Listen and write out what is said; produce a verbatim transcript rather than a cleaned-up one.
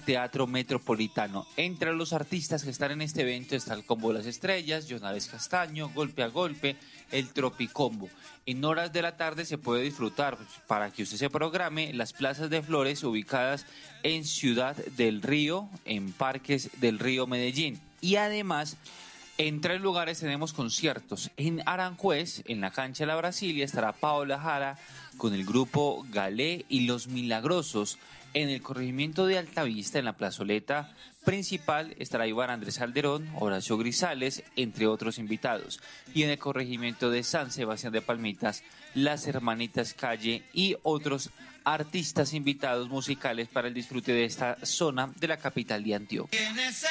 Teatro Metropolitano. Entre los artistas que están en este evento está el Combo de las Estrellas, Jonales Castaño, Golpe a Golpe, el Tropicombo. En horas de la tarde se puede disfrutar, pues, para que usted se programe, las plazas de flores ubicadas en Ciudad del Río, en Parques del Río Medellín. Y además, en tres lugares tenemos conciertos. En Aranjuez, en la cancha de la Brasilia, estará Paola Jara con el grupo Galé y Los Milagrosos. En el corregimiento de Altavista, en la plazoleta principal, estará Iván Andrés Calderón, Horacio Grisales, entre otros invitados. Y en el corregimiento de San Sebastián de Palmitas, Las Hermanitas Calle y otros artistas invitados musicales para el disfrute de esta zona de la capital de Antioquia.